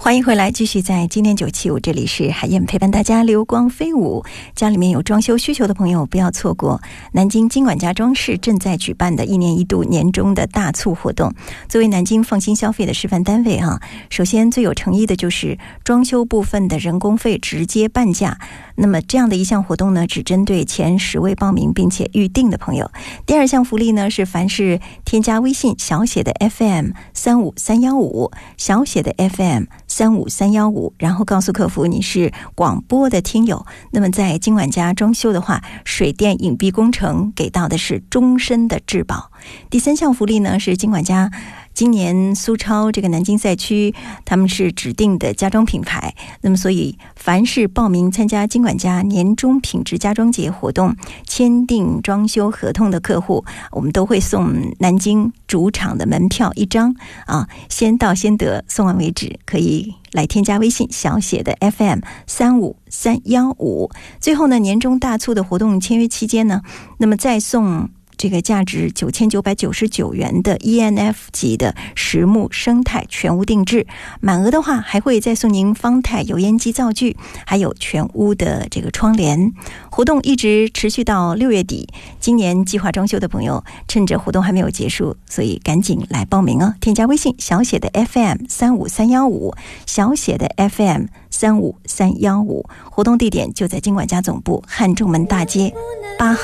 欢迎回来，继续在今天975，这里是海燕陪伴大家流光飞舞。家里面有装修需求的朋友不要错过南京金管家装饰正在举办的1年1度年终的大促活动。作为南京放心消费的示范单位首先最有诚意的就是装修部分的人工费直接半价。那么这样的一项活动呢，只针对前10位报名并且预定的朋友。第二项福利呢，是凡是添加微信小写的 FM35315， 小写的 FM35315， 然后告诉客服你是广播的听友，那么在金管家装修的话，水电隐蔽工程给到的是终身的质保。第三项福利呢，是金管家今年苏超这个南京赛区他们是指定的家装品牌，那么所以凡是报名参加金管家年终品质家装节活动签订装修合同的客户，我们都会送南京主场的门票1张先到先得，送完为止，可以来添加微信小写的 FM35315。最后呢，年终大促的活动签约期间呢，那么再送这个价值9999元的 ENF 级的实木生态全屋定制，满额的话还会再送您方太油烟机灶具，还有全屋的这个窗帘。活动一直持续到6月底，今年计划装修的朋友趁着活动还没有结束，所以赶紧来报名添加微信小写的 FM35315， 小写的 FM35315， 活动地点就在金管家总部汉中门大街8号